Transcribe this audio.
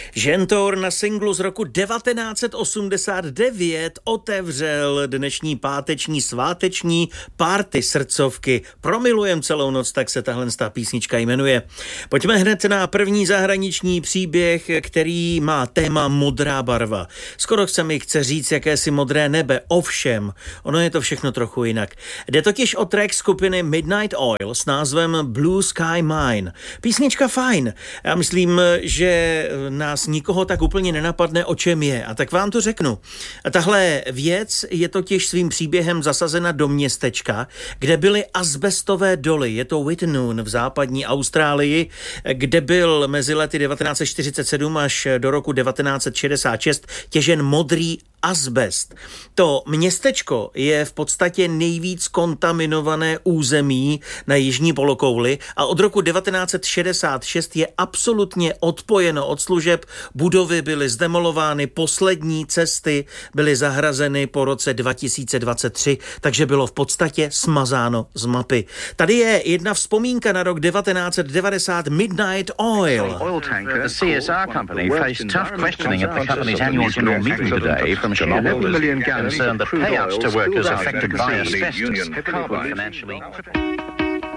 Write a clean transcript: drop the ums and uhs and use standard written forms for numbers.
Žentour na singlu z roku 1989 otevřel dnešní páteční sváteční party srdcovky. Promilujem celou noc, tak se tahle písnička jmenuje. Pojďme hned na první zahraniční příběh, který má téma modrá barva. Skoro se mi chce říct jakési modré nebe, ovšem, ono je to všechno trochu jinak. Jde totiž o track skupiny Midnight Oil s názvem Blue Sky Mine. Písnička fajn. Já myslím, že nás nikoho tak úplně nenapadne, o čem je. A tak vám to řeknu. A tahle věc je totiž svým příběhem zasazena do městečka, kde byly azbestové doly. Je to Wittenoom v západní Austrálii, kde byl mezi lety 1947 až do roku 1966 těžen modrý azbest. To městečko je v podstatě nejvíc kontaminované území na jižní polokouli a od roku 1966 je absolutně odpojeno od služeb. Budovy byly zdemolovány, poslední cesty byly zahrazeny po roce 2023, takže bylo v podstatě smazáno z mapy. Tady je jedna vzpomínka na rok 1990 Midnight Oil. Oil tanker, the CSR company, faced tough questioning at the company's annual general meeting today from shareholders concerned that payouts to workers affected by asbestos.